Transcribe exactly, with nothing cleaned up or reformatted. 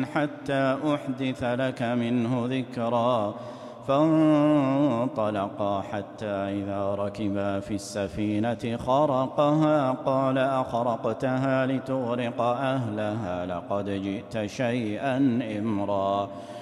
حتى أحدث لك منه ذكرا. فانطلقا حتى إذا ركبا في السفينة خرقها قال أخرقتها لتغرق أهلها لقد جئت شيئا إمرا.